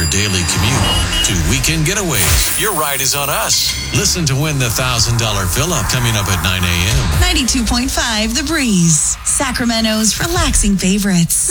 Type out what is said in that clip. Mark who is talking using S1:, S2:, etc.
S1: your daily commute to weekend getaways. Your ride is on us. Listen to win the $1,000 fill-up coming up at 9 a.m.
S2: 92.5 The Breeze, Sacramento's relaxing favorites.